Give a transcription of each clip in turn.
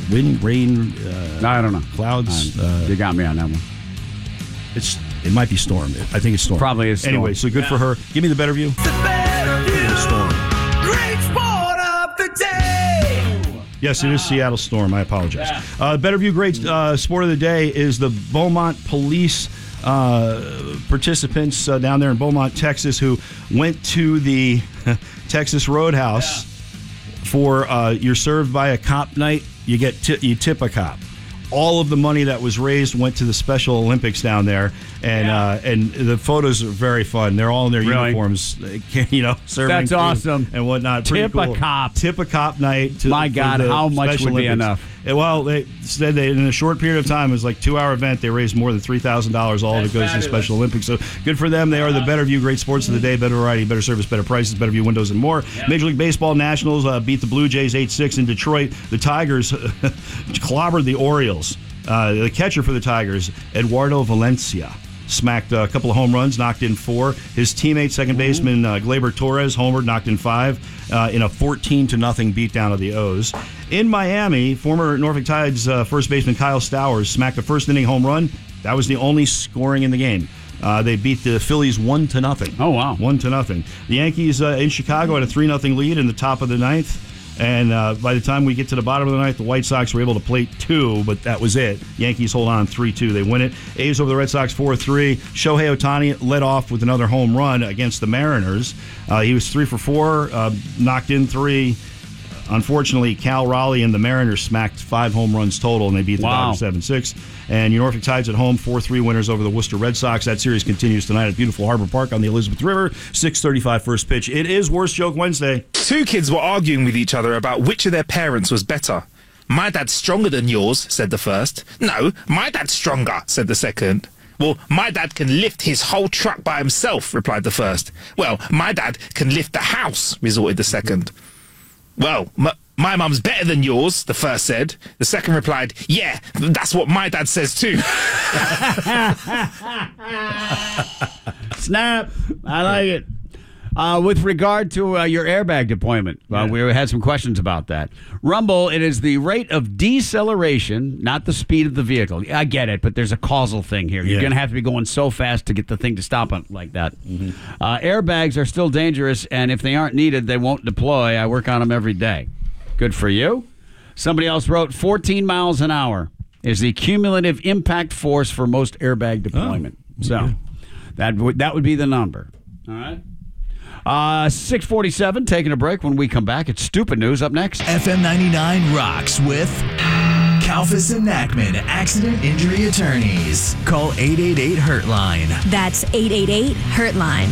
Wind, rain, I don't know. clouds. You got me on that one. It might be storm. I think it's storm. Probably is storm. Anyway, so good for her. Give me the better view. The better view. Storm. Great sport of the day. Yes, it is Seattle Storm. I apologize. Better view. Great sport of the day is the Beaumont Police participants down there in Beaumont, Texas, who went to the Texas Roadhouse for you're served by a cop night. You you tip a cop. All of the money that was raised went to the Special Olympics down there, and the photos are very fun. They're all in their uniforms, serving. That's awesome. And whatnot. Pretty Tip cool. a cop. Tip a cop night. My God, how much would be enough? Well, they said that in a short period of time, it was like 2-hour event, they raised more than $3,000. All of it goes to the Special Olympics. So good for them. They are the Better View Great Sports of the Day. Better variety, better service, better prices, Better View windows, and more. Major League Baseball Nationals beat the Blue Jays 8-6 in Detroit. The Tigers clobbered the Orioles. The catcher for the Tigers, Eduardo Valencia, smacked a couple of home runs, knocked in 4. His teammate, second baseman Gleyber Torres, homered, knocked in 5 in a 14-0 beatdown of the O's. In Miami, former Norfolk Tides first baseman Kyle Stowers smacked a first-inning home run. That was the only scoring in the game. They beat the Phillies 1-0. Oh, wow. 1-0. The Yankees in Chicago had a 3-0 lead in the top of the ninth. And by the time we get to the bottom of the ninth, the White Sox were able to plate 2, but that was it. Yankees hold on 3-2. They win it. A's over the Red Sox 4-3. Shohei Ohtani led off with another home run against the Mariners. He was 3 for 4, knocked in 3. Unfortunately, Cal Raleigh and the Mariners smacked 5 home runs total, and they beat the Dodgers 7-6. And your Norfolk Tides at home, 4-3 winners over the Worcester Red Sox. That series continues tonight at beautiful Harbor Park on the Elizabeth River. 6:35 first pitch. It is Worst Joke Wednesday. 2 kids were arguing with each other about which of their parents was better. My dad's stronger than yours, said the first. No, my dad's stronger, said the second. Well, my dad can lift his whole truck by himself, replied the first. Well, my dad can lift the house, resorted the second. Well, my mum's better than yours, the first said. The second replied, yeah, that's what my dad says too. Snap. I like it. With regard to your airbag deployment, we had some questions about that. Rumble, it is the rate of deceleration, not the speed of the vehicle. I get it, but there's a causal thing here. You're going to have to be going so fast to get the thing to stop like that. Airbags are still dangerous, and if they aren't needed, they won't deploy. I work on them every day. Good for you. Somebody else wrote 14 miles an hour is the cumulative impact force for most airbag deployment. That would be the number. All right. 6:47, taking a break. When we come back, it's Stupid News up next. FM 99 rocks with Kalfas and Nachman Accident Injury Attorneys. Call 888-HURT-LINE. That's 888-HURT-LINE.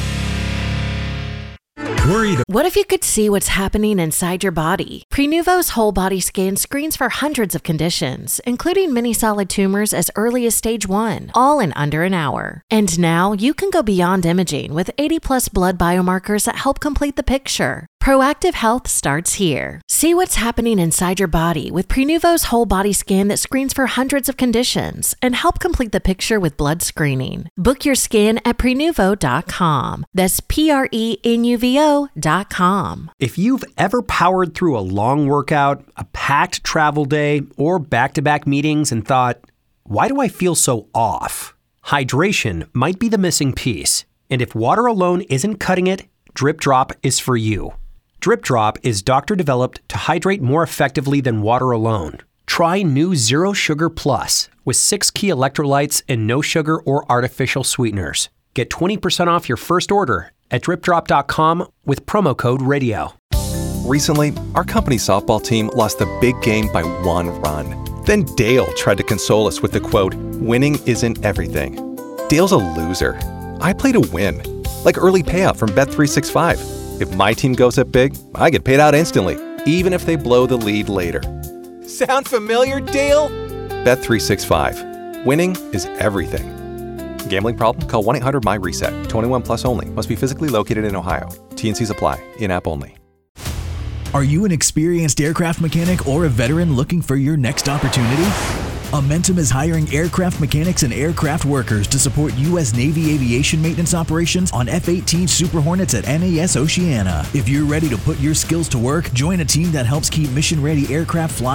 Worried. What if you could see what's happening inside your body? Prenuvo's whole body scan screens for hundreds of conditions, including many solid tumors as early as stage 1, all in under an hour. And now you can go beyond imaging with 80+ blood biomarkers that help complete the picture. Proactive health starts here. See what's happening inside your body with Prenuvo's whole body scan that screens for hundreds of conditions and help complete the picture with blood screening. Book your scan at Prenuvo.com. That's Prenuvo.com. If you've ever powered through a long workout, a packed travel day, or back-to-back meetings and thought, why do I feel so off? Hydration might be the missing piece. And if water alone isn't cutting it, Drip Drop is for you. Drip Drop is doctor-developed to hydrate more effectively than water alone. Try new Zero Sugar Plus with 6 key electrolytes and no sugar or artificial sweeteners. Get 20% off your first order at dripdrop.com with promo code RADIO. Recently, our company's softball team lost the big game by 1 run. Then Dale tried to console us with the quote, "Winning isn't everything." Dale's a loser. I play to win, like early payout from Bet365. If my team goes up big, I get paid out instantly, even if they blow the lead later. Sound familiar, Dale? Bet365. Winning is everything. Gambling problem? Call 1-800-MY-RESET. 21 plus only. Must be physically located in Ohio. T&Cs apply. In-app only. Are you an experienced aircraft mechanic or a veteran looking for your next opportunity? Amentum is hiring aircraft mechanics and aircraft workers to support U.S. Navy aviation maintenance operations on F-18 Super Hornets at NAS Oceana. If you're ready to put your skills to work, join a team that helps keep mission-ready aircraft flying